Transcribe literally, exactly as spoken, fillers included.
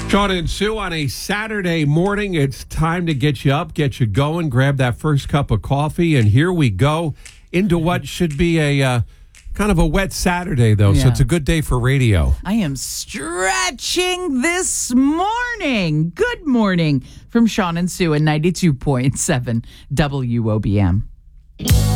Sean and Sue on a Saturday morning. It's time to get you up, get you going, grab that first cup of coffee, and here we go into what should be a uh, kind of a wet Saturday, though, Yeah. so it's a good day for radio. I am stretching this morning. Good morning from Sean and Sue at ninety-two point seven W O B M.